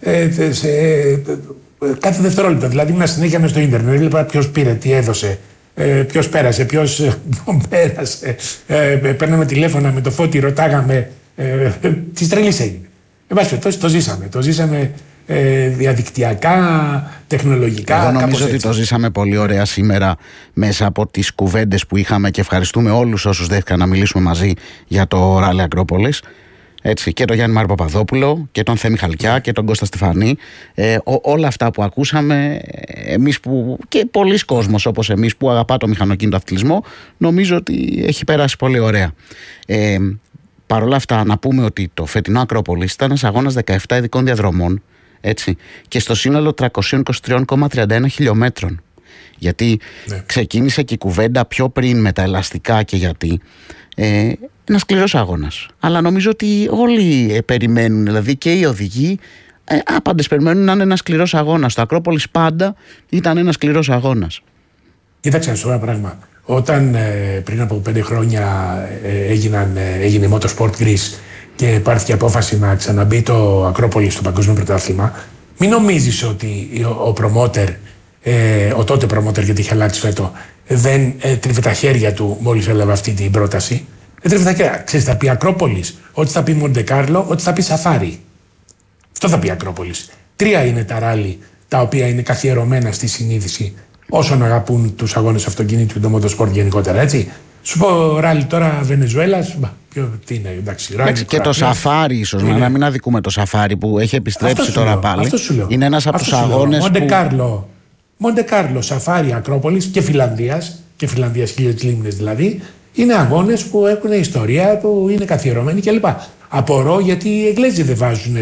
κάθε δευτερόλεπτο. Δηλαδή ήμουν συνέχεια μες στο ίντερνετ. Έβλεπα ποιος πήρε, τι έδωσε, ποιος πέρασε, ποιος πέρασε. Παίρναμε τηλέφωνα με το Φώτη, ρωτάγαμε. Τι τρελής έγινε. Εν πάση περιπτώσει το ζήσαμε διαδικτυακά, τεχνολογικά. Εγώ νομίζω ότι το ζήσαμε πολύ ωραία σήμερα μέσα από τις κουβέντες που είχαμε και ευχαριστούμε όλους όσους δέχτηκαν να μιλήσουμε μαζί για το Ράλι Ακρόπολης. Έτσι, και τον Γιάννη Μάριο Παπαδόπουλο και τον Θέμη Χαλκιά και τον Κώστα Στεφανή. Όλα αυτά που ακούσαμε, εμείς που, και πολλοί κόσμος όπως εμείς που αγαπά το μηχανοκίνητο αθλητισμό, νομίζω ότι έχει περάσει πολύ ωραία. Παρ' όλα αυτά, να πούμε ότι το φετινό Ακρόπολης ήταν ένας αγώνας 17 ειδικών διαδρομών, έτσι, και στο σύνολο 323,31 χιλιόμετρων. Γιατί ξεκίνησε και η κουβέντα πιο πριν με τα ελαστικά και γιατί. Ένας σκληρός αγώνας. Αλλά νομίζω ότι όλοι περιμένουν, δηλαδή και οι οδηγοί, άπαντες περιμένουν να είναι ένας σκληρός αγώνας. Το Ακρόπολης πάντα ήταν ένας σκληρός αγώνας. Κοίταξε, σου ένα πράγμα. Όταν πριν από 5 χρόνια έγινε Motorsport Greece και πάρθηκε απόφαση να ξαναμπεί το Ακρόπολη στο Παγκόσμιο Πρωτάθλημα, μην νομίζεις ότι ο προμότερ, ο τότε προμότερ, γιατί είχε αλλάξει φέτο, δεν τρίβε τα χέρια του μόλις έλαβε αυτή την πρόταση. Δεν τρίβε τα χέρια. Ξέρεις, θα πει Ακρόπολης, ό,τι θα πει Μοντεκάρλο, ό,τι θα πει Σαφάρι. Αυτό θα πει Ακρόπολης. 3 είναι τα ράλι τα οποία είναι καθιερωμένα στη συνείδηση όσων αγαπούν τους αγώνες αυτοκινήτου και το μοτοσπορτ γενικότερα, έτσι. Σου πω ράλι τώρα Βενεζουέλας, τι είναι, εντάξει. Ράλι, και το Σαφάρι, ίσως, να μην αδικούμε το Σαφάρι που έχει επιστρέψει τώρα πάλι. Είναι ένας από τους αγώνες. Μοντεκάρλο, Σαφάρι, Ακρόπολης και Φιλανδίας, χίλιες λίμνες δηλαδή, είναι αγώνες που έχουν ιστορία, που είναι καθιερωμένοι κλπ. Απορώ γιατί οι Εγγλέζοι δεν βάζουν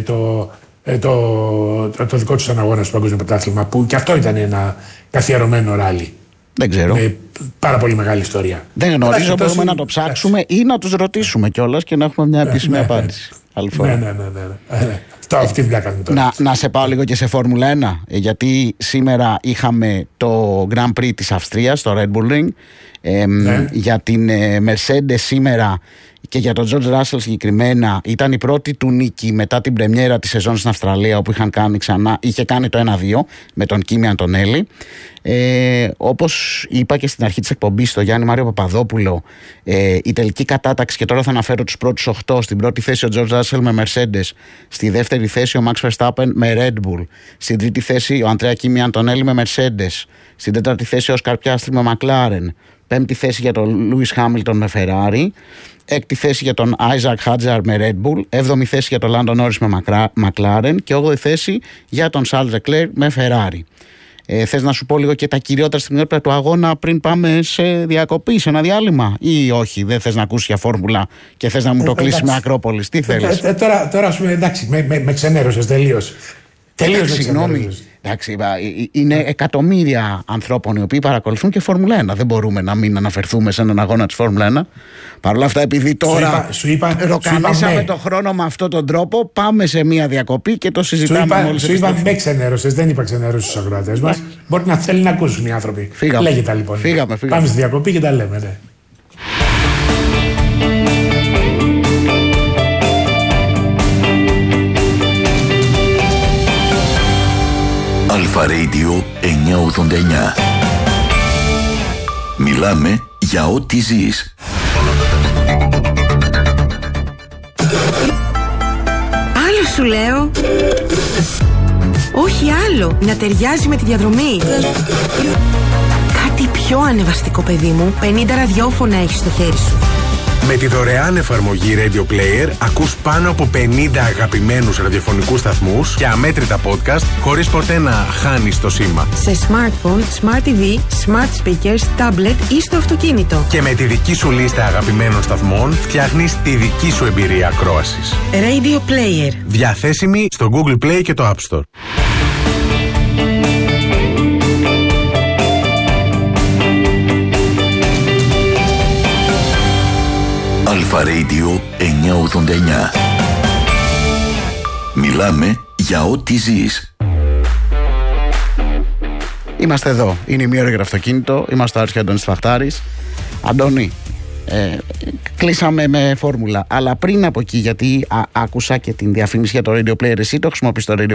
το δικό τους αγώνα στο Παγκόσμιο Πρωτάθλημα, που και αυτό ήταν ένα καθιερωμένο ράλι. Δεν ξέρω. Με πάρα πολύ μεγάλη ιστορία. Δεν γνωρίζω, μπορούμε να το ψάξουμε ή να τους ρωτήσουμε κιόλας και να έχουμε μια επίσημη απάντηση. Ναι. Αυτή την πλάκα τώρα. Να σε πάω λίγο και σε Φόρμουλα 1, γιατί σήμερα είχαμε το Grand Prix της Αυστρίας, το Red Bull Ring. Για την Mercedes σήμερα και για τον George Russell συγκεκριμένα ήταν η πρώτη του νίκη μετά την πρεμιέρα της σεζόν στην Αυστραλία, όπου είχε κάνει το 1-2 με τον Κίμι Αντωνέλη. Όπως είπα και στην αρχή της εκπομπής στο Γιάννη Μάριο Παπαδόπουλο, η τελική κατάταξη, και τώρα θα αναφέρω τους πρώτους 8, στην πρώτη θέση ο George Russell με Mercedes, στη δεύτερη θέση ο Max Verstappen με Red Bull, στην τρίτη θέση ο Αντρέα Κίμι Αντωνέλη με Mercedes, στην τέταρτη θέση ο Oscar Piastri με McLaren, πέμπτη θέση για τον Lewis Hamilton με Ferrari, έκτη θέση για τον Isaac Hadjar με Red Bull, έβδομη θέση για τον Lando Norris με McLaren και όγδοη θέση για τον Charles Leclerc με Ferrari. Θες να σου πω λίγο και τα κυριότερα στιγμιότυπα του αγώνα πριν πάμε σε διακοπή, σε ένα διάλειμμα, ή όχι, δεν θες να ακούσεις για φόρμουλα και θες να μου το κλείσεις με Ακρόπολης? Τι θέλεις? Τώρα σου εντάξει, με ξενέρωσες τελείως. Συγγνώμη. Εντάξει, είναι εκατομμύρια ανθρώπων οι οποίοι παρακολουθούν και Φόρμουλα 1. Δεν μπορούμε να μην αναφερθούμε σε έναν αγώνα της Φόρμουλα 1. Παρ' όλα αυτά, επειδή τώρα ροκανίσαμε το χρόνο με αυτόν τον τρόπο, πάμε σε μια διακοπή και το συζητάμε μόλις. Σου είπα με ξενέρωσες, δεν είπα ξενέρωσες στους ακροατές μας. Μπορεί να θέλει να ακούσουν οι άνθρωποι. Λέγεται λοιπόν. Φύγαμε. Πάμε στη διακοπή και τα λέμε. Ναι. Αλφα Radio 989. Μιλάμε για ό,τι ζεις. Άλλο σου λέω. Όχι άλλο. Να ταιριάζει με τη διαδρομή. Κάτι πιο ανεβαστικό, παιδί μου. 50 ραδιόφωνα έχεις στο χέρι σου. Με τη δωρεάν εφαρμογή Radio Player ακούς πάνω από 50 αγαπημένους ραδιοφωνικούς σταθμούς και αμέτρητα podcast χωρίς ποτέ να χάνεις το σήμα. Σε smartphone, smart TV, smart speakers, tablet ή στο αυτοκίνητο. Και με τη δική σου λίστα αγαπημένων σταθμών φτιάχνεις τη δική σου εμπειρία ακρόασης. Radio Player. Διαθέσιμη στο Google Play και το App Store. Αλφα Radio 989. Μιλάμε για ό,τι ζεις. Είμαστε εδώ. Είναι η μία ώρα για το αυτοκίνητο. Είμαστε ο Άρης και ο Αντώνης Φαχτάρης. Αντώνη, κλείσαμε με φόρμουλα. Αλλά πριν από εκεί, γιατί άκουσα και την διαφήμιση για το Radio Player, εσύ το χρησιμοποιείς το Radio